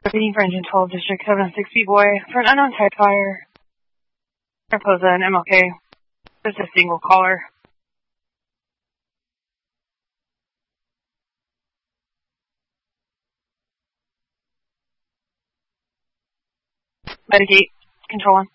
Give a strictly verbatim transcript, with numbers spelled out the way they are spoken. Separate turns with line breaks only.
Repeating for engine twelve, District seven six B boy, for an unknown type fire. Raposa and M L K. Just a single caller. Medicate. Control one.